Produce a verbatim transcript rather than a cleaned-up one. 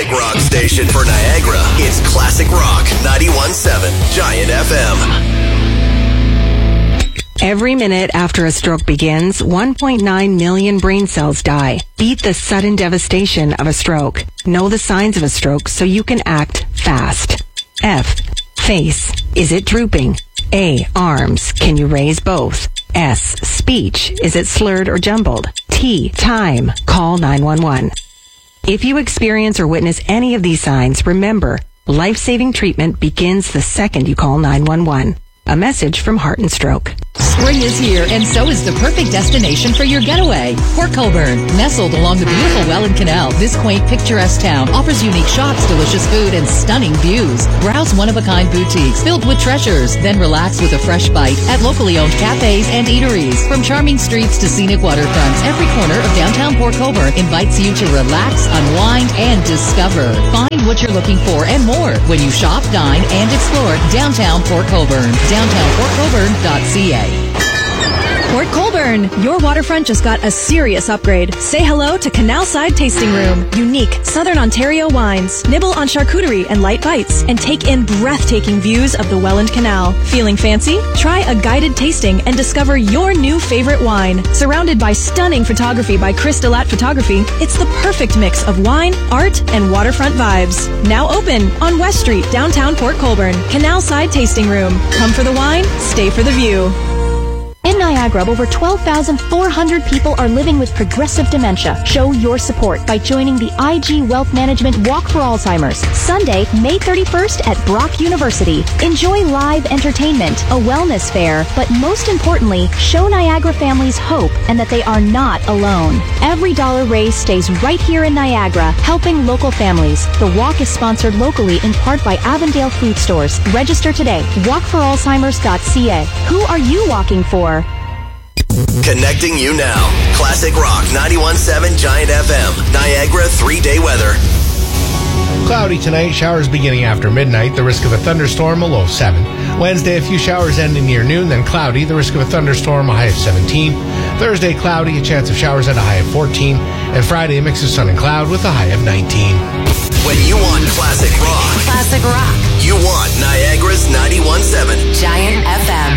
classic rock station for Niagara. It's Classic Rock ninety-one point seven Giant F M. Every minute after a stroke begins, one point nine million brain cells die. Beat the sudden devastation of a stroke. Know the signs of a stroke so you can act fast. F. Face. Is it drooping? A. Arms. Can you raise both? S. Speech. Is it slurred or jumbled? T. Time. Call nine one one. If you experience or witness any of these signs, remember, life-saving treatment begins the second you call nine one one. A message from Heart and Stroke. Spring is here, and so is the perfect destination for your getaway. Port Colborne, nestled along the beautiful Welland Canal, this quaint, picturesque town offers unique shops, delicious food, and stunning views. Browse one-of-a-kind boutiques filled with treasures, then relax with a fresh bite at locally owned cafes and eateries. From charming streets to scenic waterfronts, every corner of downtown Port Colborne invites you to relax, unwind, and discover. Find what you're looking for and more when you shop, dine, and explore downtown Port Colborne. downtown port colborne dot c a. Port Colborne, your waterfront just got a serious upgrade. Say hello to Canalside Tasting Room. Unique Southern Ontario wines. Nibble on charcuterie and light bites and take in breathtaking views of the Welland Canal. Feeling fancy? Try a guided tasting and discover your new favorite wine. Surrounded by stunning photography by Chris Delat Photography, it's the perfect mix of wine, art, and waterfront vibes. Now open on West Street, downtown Port Colborne. Canalside Tasting Room. Come for the wine, stay for the view. In Niagara, over twelve thousand four hundred people are living with progressive dementia. Show your support by joining the I G Wealth Management Walk for Alzheimer's, Sunday, May thirty-first at Brock University. Enjoy live entertainment, a wellness fair, but most importantly, show Niagara families hope and that they are not alone. Every dollar raised stays right here in Niagara, helping local families. The walk is sponsored locally in part by Avondale Food Stores. Register today. walk for alzheimers dot c a. Who are you walking for? Connecting you now. Classic Rock ninety-one point seven Giant F M. Niagara three-day weather. Cloudy tonight, showers beginning after midnight, the risk of a thunderstorm, a low of seven. Wednesday, a few showers ending near noon, then cloudy, the risk of a thunderstorm, a high of seventeen. Thursday, cloudy, a chance of showers at a high of fourteen. And Friday, a mix of sun and cloud with a high of nineteen. When you want classic rock, Classic Rock, you want Niagara's ninety-one point seven Giant F M.